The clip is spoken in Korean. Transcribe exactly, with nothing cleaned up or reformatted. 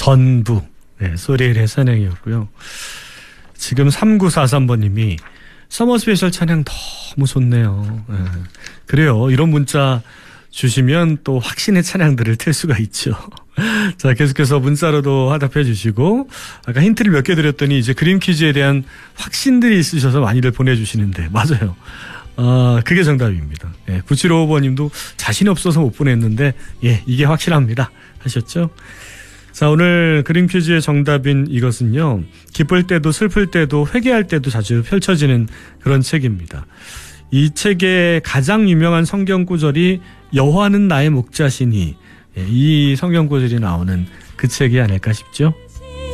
전부. 네, 소리엘의 찬양이었고요. 지금 삼구사삼 번님이 서머 스페셜 찬양 너무 좋네요. 네. 그래요. 이런 문자 주시면 또 확신의 찬양들을 틀 수가 있죠. 자, 계속해서 문자로도 화답해 주시고, 아까 힌트를 몇 개 드렸더니 이제 그림 퀴즈에 대한 확신들이 있으셔서 많이들 보내주시는데, 맞아요. 아, 그게 정답입니다. 예, 구칠오오 번님도 자신이 없어서 못 보냈는데, 예, 이게 확실합니다. 하셨죠? 자, 오늘 그림 퀴즈의 정답인 이것은요, 기쁠 때도 슬플 때도 회개할 때도 자주 펼쳐지는 그런 책입니다. 이 책의 가장 유명한 성경 구절이 여호와는 나의 목자시니, 이 성경 구절이 나오는 그 책이 아닐까 싶죠.